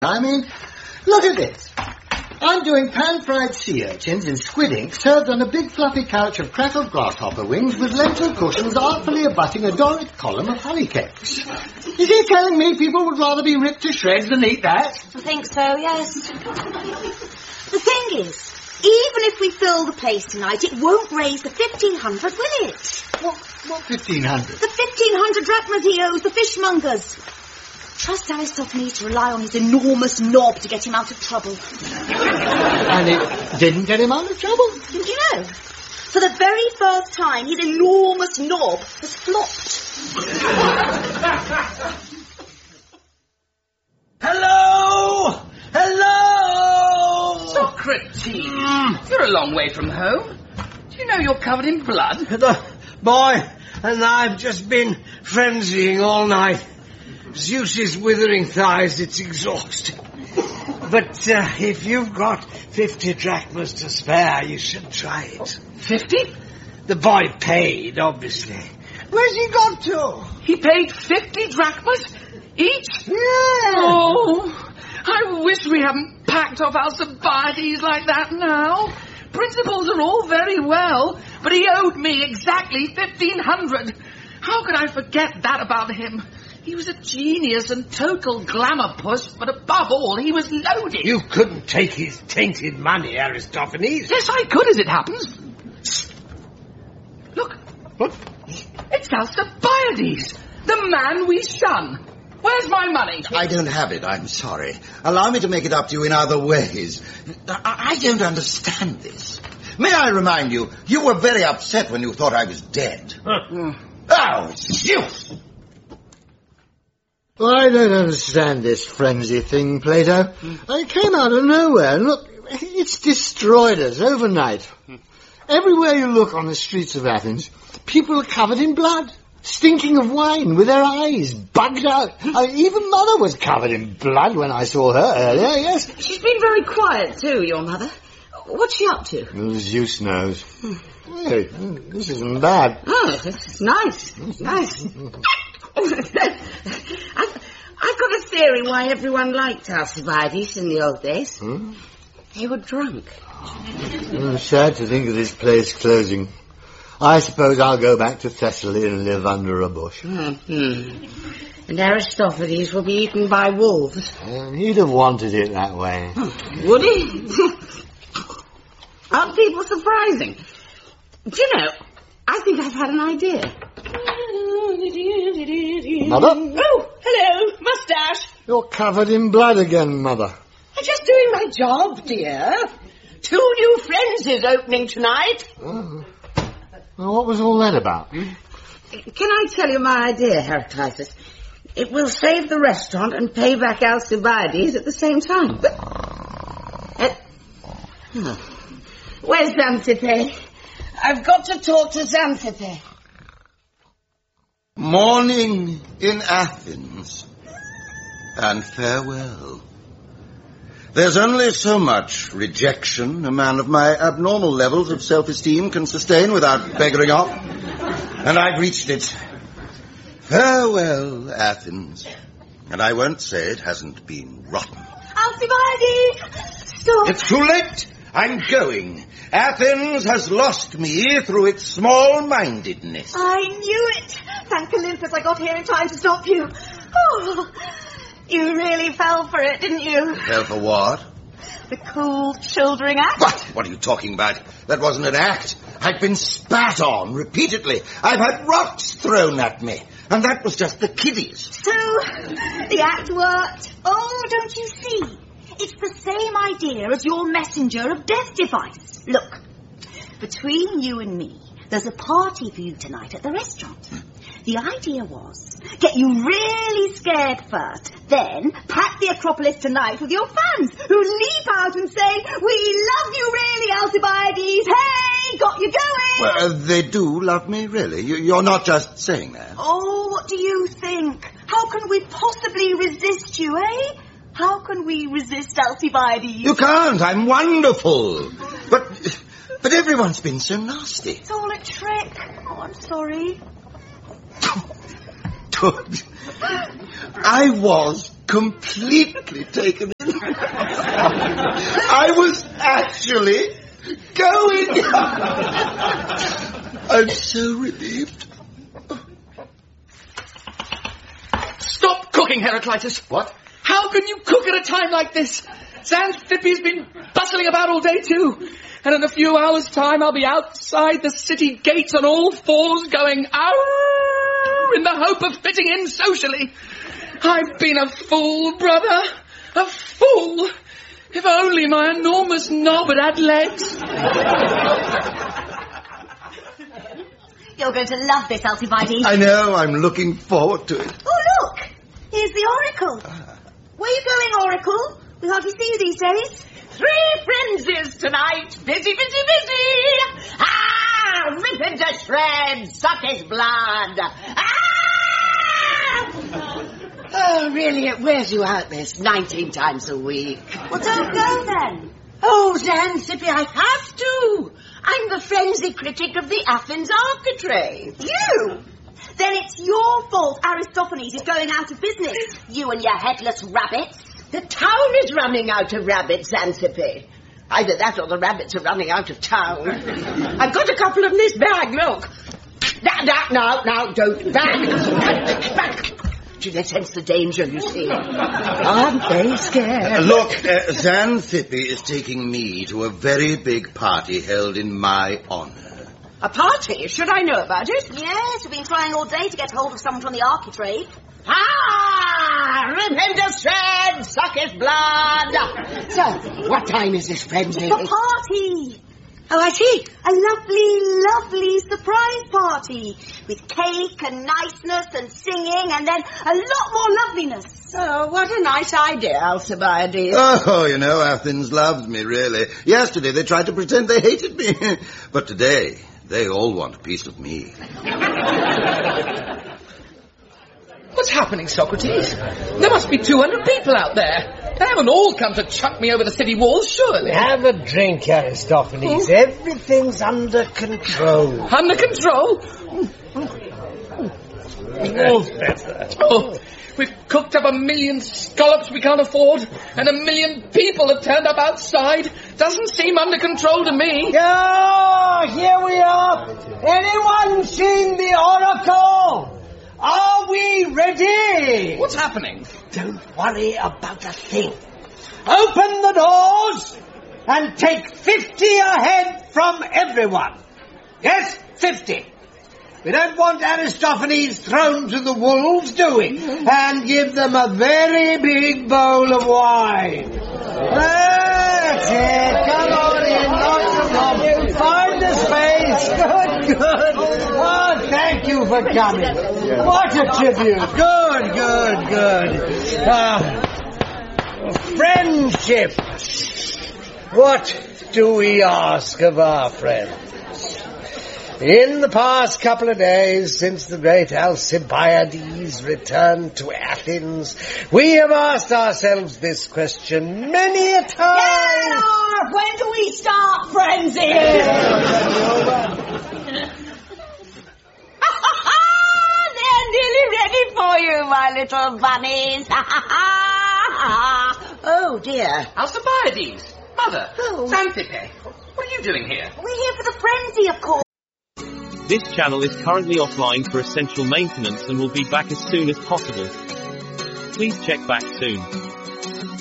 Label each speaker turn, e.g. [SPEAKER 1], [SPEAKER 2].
[SPEAKER 1] I mean, look at this. I'm doing pan-fried sea urchins in squid ink served on a big fluffy couch of crackled grasshopper wings with lentil cushions artfully abutting a Doric column of honey cakes. Is he telling me people would rather be ripped to shreds than eat that?
[SPEAKER 2] I think so, yes. The thing is, even if we fill the place tonight, it won't raise the 1,500, will it?
[SPEAKER 1] What 1,500?
[SPEAKER 2] The 1,500 drachmas he owes the fishmongers. Trust Aristophanes to rely on his enormous knob to get him out of trouble.
[SPEAKER 1] And it didn't get him out of trouble?
[SPEAKER 2] Didn't you know? For the very first time, his enormous knob has flopped.
[SPEAKER 3] Hello! Hello!
[SPEAKER 4] Socrates, you're a long way from home. Do you know you're covered in blood?
[SPEAKER 3] The boy and I've just been frenzying all night. Zeus's withering thighs, it's exhausting. But if you've got 50 drachmas to spare, you should try it.
[SPEAKER 4] 50?
[SPEAKER 3] The boy paid, obviously. Where's he got to?
[SPEAKER 4] He paid 50 drachmas each?
[SPEAKER 3] Yeah.
[SPEAKER 4] Oh, I wish we hadn't packed off Alcibiades like that now. Principles are all very well, but he owed me exactly 1,500. How could I forget that about him? He was a genius and total glamour puss, but above all, he was loaded.
[SPEAKER 3] You couldn't take his tainted money, Aristophanes.
[SPEAKER 4] Yes, I could, as it happens. Look.
[SPEAKER 3] What?
[SPEAKER 4] It's Alcibiades, the man we shun. Where's my money?
[SPEAKER 5] I don't have it, I'm sorry. Allow me to make it up to you in other ways. I don't understand this. May I remind you, you were very upset when you thought I was dead. Oh, it's Zeus!
[SPEAKER 1] Well, I don't understand this frenzy thing, Plato. It came out of nowhere. Look, it's destroyed us overnight. Everywhere you look on the streets of Athens, people are covered in blood, stinking of wine, with their eyes bugged out. Even Mother was covered in blood when I saw her earlier, yes.
[SPEAKER 2] She's been very quiet, too, your mother. What's she up to?
[SPEAKER 1] Well, Zeus knows. Hey, this isn't bad.
[SPEAKER 2] Oh, it's nice. It's nice. I've got a theory why everyone liked Alcibiades in the old days. They were drunk.
[SPEAKER 1] I'm sad to think of this place closing. I suppose I'll go back to Thessaly and live under a bush.
[SPEAKER 2] And Aristophanes will be eaten by wolves.
[SPEAKER 1] He'd have wanted it that way.
[SPEAKER 2] Would he? Aren't people surprising? Do you know, I think I've had an idea.
[SPEAKER 1] Mother?
[SPEAKER 6] Oh, hello, moustache.
[SPEAKER 1] You're covered in blood again, Mother.
[SPEAKER 6] I'm just doing my job, dear. 2 new Frenzies opening tonight.
[SPEAKER 1] Oh. Well, what was all that about?
[SPEAKER 2] Can I tell you my idea, Heraclitus? It will save the restaurant and pay back Alcibiades at the same time. Where's Xanthippe? I've got to talk to Xanthippe.
[SPEAKER 5] Morning in Athens, and farewell. There's only so much rejection a man of my abnormal levels of self-esteem can sustain without begging off, and I've reached it. Farewell, Athens. And I won't say it hasn't been rotten.
[SPEAKER 2] Alcibiades! Stop!
[SPEAKER 5] It's too late. I'm going. Athens has lost me through its small-mindedness.
[SPEAKER 2] I knew it! Thank Olympus I got here in time to stop you. Oh, you really fell for it, didn't you?
[SPEAKER 5] Fell for what?
[SPEAKER 2] The cool, shouldering act.
[SPEAKER 5] What are you talking about? That wasn't an act. I've been spat on repeatedly. I've had rocks thrown at me. And that was just the kiddies.
[SPEAKER 2] So, the act worked. Oh, don't you see? It's the same idea as your messenger of death device. Look, between you and me, there's a party for you tonight at the restaurant. The idea was, get you really scared first, then pack the Acropolis tonight with your fans who leap out and say, "We love you really, Alcibiades! Hey, got you going!"
[SPEAKER 5] Well, they do love me, really. You're not just saying that.
[SPEAKER 2] Oh, what do you think? How can we possibly resist you, eh? How can we resist Alcibiades?
[SPEAKER 5] You can't. I'm wonderful. But everyone's been so nasty.
[SPEAKER 2] It's all a trick. Oh, I'm sorry.
[SPEAKER 5] I was completely taken in. I was actually going. I'm so relieved.
[SPEAKER 4] Stop cooking, Heraclitus.
[SPEAKER 5] What?
[SPEAKER 4] How can you cook at a time like this? Xanthippes been bustling about all day too. And in a few hours' time I'll be outside the city gates on all fours going "Arr!" in the hope of fitting in socially. I've been a fool, brother. A fool. If only my enormous knob had legs.
[SPEAKER 2] You're going to love this, Alcibiades.
[SPEAKER 5] I know, I'm looking forward to it.
[SPEAKER 2] Oh, look! Here's the Oracle. Where are you going, Oracle? We hardly see you these days.
[SPEAKER 6] 3 frenzies tonight. Busy, busy, busy. Ah! Rip him to shreds. Suck his blood. Ah! Oh, really, it wears you out, miss. 19 times a week.
[SPEAKER 2] Well, don't go then.
[SPEAKER 6] Oh, Xanthippe, I have to. I'm the frenzy critic of the Athens Architrave.
[SPEAKER 2] You? Then it's your fault Aristophanes is going out of business. You and your headless rabbits.
[SPEAKER 6] The town is running out of rabbits, Xanthippe. Either that or the rabbits are running out of town. I've got a couple in this bag, look. Now, don't. Back. Do they sense the danger, you see? Aren't they scared?
[SPEAKER 5] Look, Xanthippe is taking me to a very big party held in my honor.
[SPEAKER 6] A party? Should I know about it?
[SPEAKER 2] Yes, we've been trying all day to get hold of someone from the Architrave.
[SPEAKER 6] Ah! Rip him to shreds! Suck his blood! So, what time is this frenzy?
[SPEAKER 2] It's a party!
[SPEAKER 6] Oh, I see.
[SPEAKER 2] A lovely, lovely surprise party. With cake and niceness and singing and then a lot more loveliness.
[SPEAKER 6] Oh, what a nice idea, Alcibiades.
[SPEAKER 5] Oh, you know, Athens loves me, really. Yesterday they tried to pretend they hated me. But today, they all want a piece of me.
[SPEAKER 4] What's happening, Socrates? There must be 200 people out there. They haven't all come to chuck me over the city walls, surely.
[SPEAKER 3] Have a drink, Aristophanes. Everything's under control.
[SPEAKER 4] Under control?
[SPEAKER 3] That's better.
[SPEAKER 4] Oh, we've cooked up 1 million scallops we can't afford, and 1 million people have turned up outside. Doesn't seem under control to me.
[SPEAKER 3] Yeah, here we are. Anyone seen the Oracle? Are we ready?
[SPEAKER 4] What's happening?
[SPEAKER 3] Don't worry about a thing. Open the doors and take 50 ahead from everyone. Yes, 50. We don't want Aristophanes thrown to the wolves, do we? And give them a very big bowl of wine. That's it. Come on in. Lots of love. Find a space. Good. Oh, thank you for coming. What a tribute. Good. Friendship. What do we ask of our friends? In the past couple of days, since the great Alcibiades returned to Athens, we have asked ourselves this question many a time.
[SPEAKER 6] Yeah, when do we start frenzy? They're nearly ready for you, my little bunnies. Oh, dear.
[SPEAKER 4] Alcibiades! Mother!
[SPEAKER 6] Oh.
[SPEAKER 4] Xanthippe! What are you doing here?
[SPEAKER 2] We're here for the frenzy, of course.
[SPEAKER 7] This channel is currently offline for essential maintenance and will be back as soon as possible. Please check back soon.